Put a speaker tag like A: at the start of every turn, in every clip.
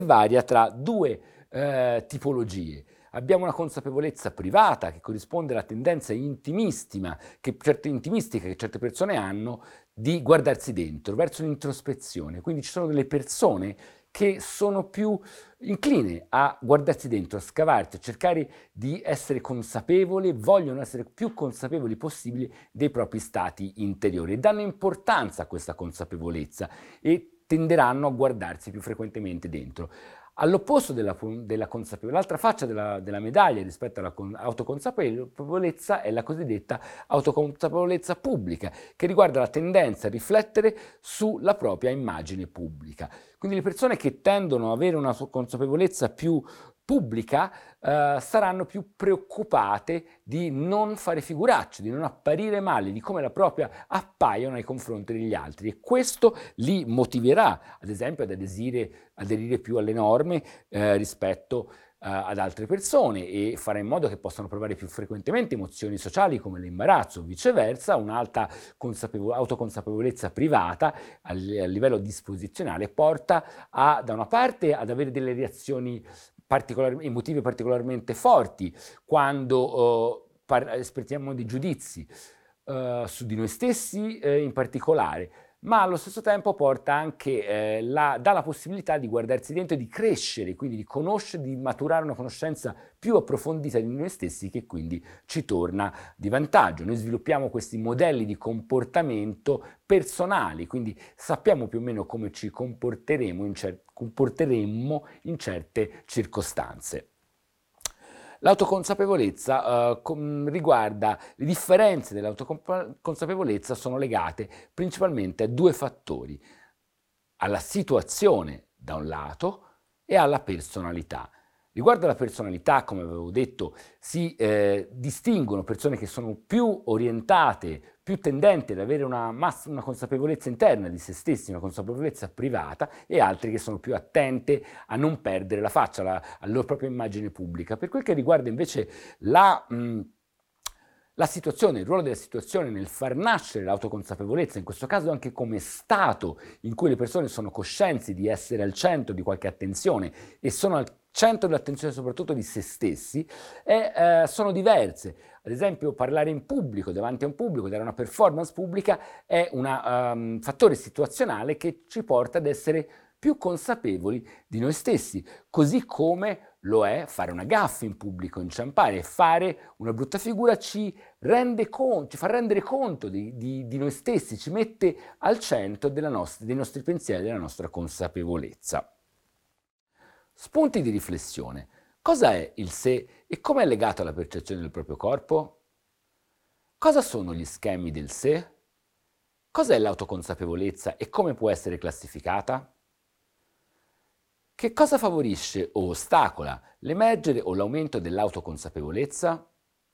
A: varia tra due tipologie. Abbiamo una consapevolezza privata che corrisponde alla tendenza intimistica che certe persone hanno di guardarsi dentro, verso l'introspezione. Quindi ci sono delle persone che sono più incline a guardarsi dentro, a scavarsi, a cercare di essere consapevoli, vogliono essere più consapevoli possibili dei propri stati interiori e danno importanza a questa consapevolezza e tenderanno a guardarsi più frequentemente dentro. All'opposto della consapevolezza, l'altra faccia della medaglia rispetto all'autoconsapevolezza è la cosiddetta autoconsapevolezza pubblica, che riguarda la tendenza a riflettere sulla propria immagine pubblica. Quindi le persone che tendono ad avere una consapevolezza più pubblica saranno più preoccupate di non fare figuracce, di non apparire male, di come la propria appaiono nei confronti degli altri e questo li motiverà, ad esempio, ad aderire più alle norme rispetto ad altre persone e farà in modo che possano provare più frequentemente emozioni sociali come l'imbarazzo, viceversa un'alta autoconsapevolezza privata a livello disposizionale porta da una parte ad avere delle reazioni emotive particolarmente forti quando esprimiamo dei giudizi su di noi stessi in particolare, ma allo stesso tempo porta anche, dà la possibilità di guardarsi dentro e di crescere, quindi di conoscere, di maturare una conoscenza più approfondita di noi stessi che quindi ci torna di vantaggio. Noi sviluppiamo questi modelli di comportamento personali, quindi sappiamo più o meno come ci comporteremmo in certe circostanze. L'autoconsapevolezza riguarda le differenze dell'autoconsapevolezza sono legate principalmente a due fattori, alla situazione da un lato e alla personalità. Riguardo alla personalità, come avevo detto, si distinguono persone che sono più orientate, più tendenti ad avere una consapevolezza interna di se stessi, una consapevolezza privata, e altre che sono più attente a non perdere la faccia, la loro propria immagine pubblica. Per quel che riguarda invece la situazione, il ruolo della situazione nel far nascere l'autoconsapevolezza, in questo caso anche come stato in cui le persone sono coscienti di essere al centro di qualche attenzione e sono al centro dell'attenzione soprattutto di se stessi, sono diverse. Ad esempio parlare in pubblico, davanti a un pubblico, dare una performance pubblica è un fattore situazionale che ci porta ad essere più consapevoli di noi stessi, così come lo è fare una gaffa in pubblico, inciampare, fare una brutta figura ci fa rendere conto di noi stessi, ci mette al centro dei nostri pensieri, della nostra consapevolezza. Spunti di riflessione. Cosa è il sé e come è legato alla percezione del proprio corpo? Cosa sono gli schemi del sé? Cos'è l'autoconsapevolezza e come può essere classificata? Che cosa favorisce o ostacola l'emergere o l'aumento dell'autoconsapevolezza?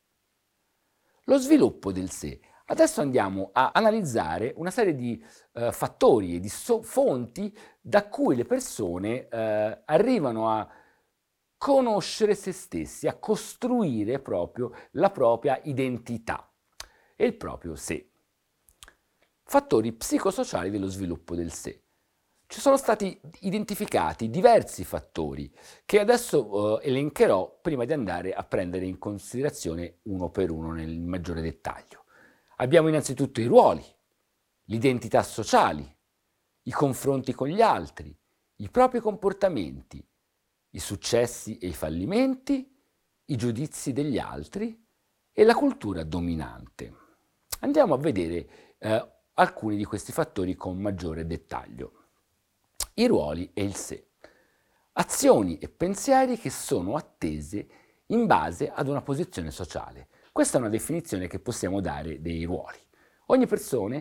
A: Lo sviluppo del sé. Adesso andiamo a analizzare una serie di fattori e di fonti da cui le persone arrivano a conoscere se stessi, a costruire proprio la propria identità e il proprio sé. Fattori psicosociali dello sviluppo del sé. Ci sono stati identificati diversi fattori che adesso elencherò prima di andare a prendere in considerazione uno per uno nel maggiore dettaglio. Abbiamo innanzitutto i ruoli, le identità sociali, i confronti con gli altri, i propri comportamenti, i successi e i fallimenti, i giudizi degli altri e la cultura dominante. Andiamo a vedere alcuni di questi fattori con maggiore dettaglio. I ruoli e il sé. Azioni e pensieri che sono attese in base ad una posizione sociale. Questa è una definizione che possiamo dare dei ruoli. Ogni persona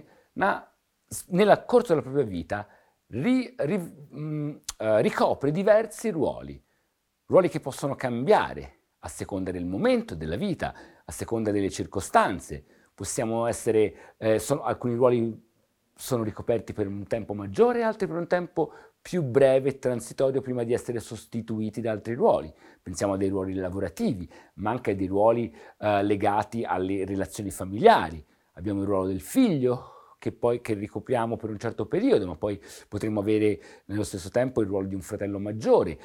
A: nel corso della propria vita ricopre diversi ruoli che possono cambiare a seconda del momento della vita, a seconda delle circostanze. Alcuni ruoli sono ricoperti per un tempo maggiore, altri per un tempo più breve e transitorio prima di essere sostituiti da altri ruoli. Pensiamo a dei ruoli lavorativi, ma anche a dei ruoli legati alle relazioni familiari. Abbiamo il ruolo del figlio che ricopriamo per un certo periodo, ma poi potremmo avere nello stesso tempo il ruolo di un fratello maggiore,